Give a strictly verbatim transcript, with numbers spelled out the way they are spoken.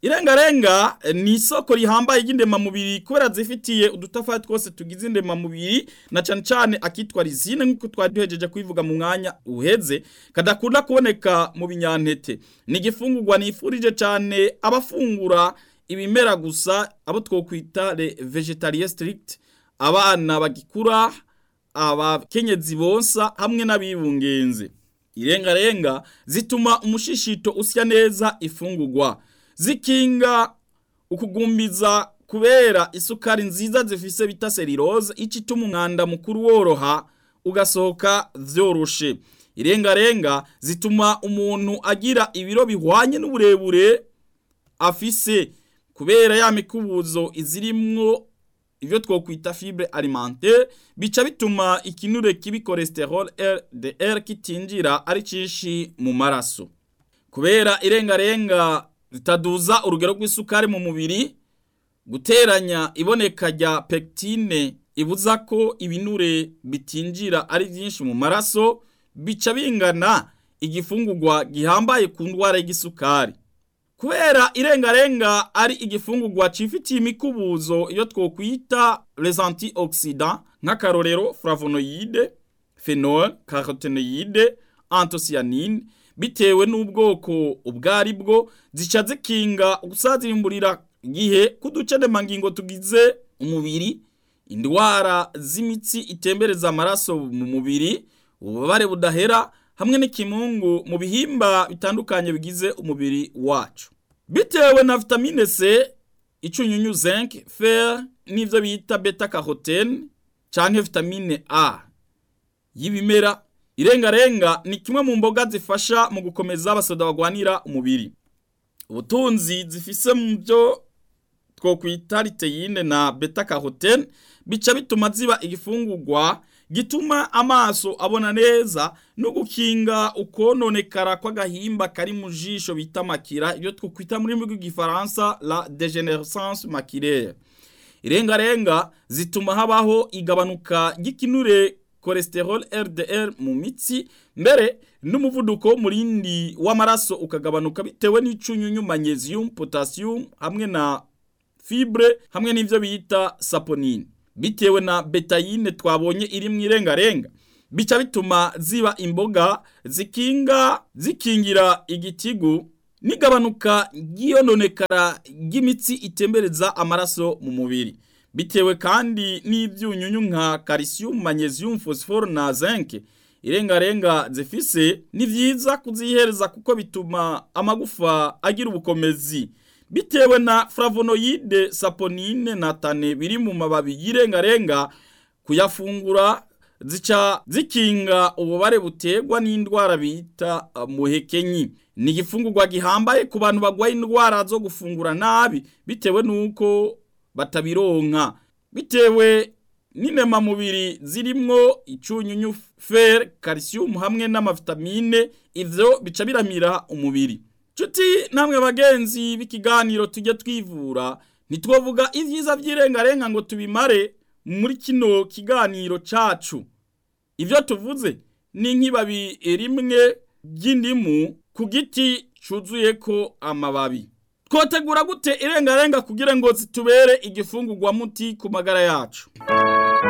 Irengarenga ni isoko rihambaye ry'indema mubiri kubera zifitiye udutafari twose tugize indema mubiri na cane cane akitwa lysine nkuko twari duhejeje kwivuga mu mwanya uheze kadakunda kuboneka mu binyantete. Ni igifungurwa nifurije cane abafungura ibimera gusa abo twokwita les végétaliens strict, abana bagikura, abakenyezi bonsa hamwe n'abibungenze. Irengarenga zituma umushishito usya neza ifungurwa, zikinga ukugumbiza kubera isukari nziza zifise bita cellulose icituma umwanda mukuru woroha ugasohoka vyoroshe. Irengarenga zituma umuntu agira ibiro bihwanye n'uburebure afise kubera ya mikubuzo izirimwo ivyo twokwita fibre alimentaire, bica bituma ikinure kibi cholesterol L D L kitinjira ari cishi mu maraso. Kubera irengarenga zitaduza urugero rw'isukari mu mubiri, guteranya iboneka rya pectine ibuza ko ibinure bitinjira ari byinshi mu maraso, bica bingana igifungurwa gihambaye ku ndwara y'igisukari. Kubera irengarenga ari igifungurwa cifitiye imikubuzo iyo twokwita les antioxydants nk'akarorero flavonoïde, phenol, carotenoïde, anthocyanine, bitewe n'ubwoko ubwari bwo zica zikinga gusazimburira gihe kuducedemangingo tugize umubiri, indwara z'imitsi itembereza amaraso mu mubiri, ububabare budahera hamwe n'ikimungu mu bihimba bitandukanye bigize umubiri wacu. Bitewe na vitamine C, icunyunyu zinc, fer n'ivyo bita beta carotene canke vitamine A y'ibimera, irengarenga ni kimwe mu mboga zifasha mu gukomeza abasoda bagwanira umubiri. Ubutunzi zifise mu byo twokwita luteine na beta carotene bica bituma ziba igifungurwa gituma amaso abona neza no gukinga ukononekara kw'agahimba kari mu jisho bita makira, iyo twokwita muri mu gifaransa la dégénérescence maculaire. Irengarenga zituma habaho igabanuka ry'ikinure cholesterol L D L mu mitsi, mbere n'umuvuduko murindi w'amaraso ukagabanuka bitewe n'icunyunyu magnesium, potassium hamwe na fibre hamwe n'ivyo bita saponine. Bitewe na betaine twabonye iri mu irengarenga, bica bituma ziba imboga zikinga zikingira igitigu nigabanuka ry'iyononekara ry'imitsi itembereza amaraso mu mubiri. Bitewe kandi n'ivyunyunyu nka calcium, magnesium, phosphore na zinc irengarenga zifise, ni vyiza kuzihereza kuko bituma amagufa agira ubukomezi. Bitewe na flavonoïde, saponine na tane biri mu mababi y'irengarenga, kuyafungura zica zikinga ububare butegwa n'indwara bita muhekenyi. Ni igifungurwa gihambaye ku bantu bagwaye indwara zo gufungura nabi bitewe nuko batabironka. Bitewe n'inema mubiri zirimwo icunyunyu, fer, calcium hamwe n'amavitamine, ivyo bica biramira umubiri. Chuti namwe bagenzi b'ikiganiro tujye twivura, nitwovuga ivyiza vy'irengarenga ngo tubimare muri kino kiganiro cacu. Ivyo tuvuze ni nk'ibabi rimwe ry'indimu ku giti cuzuyeko amababi. Twotegura gute irengarenga kugira ngo zitubere igifungurwa muti ku magara yacu?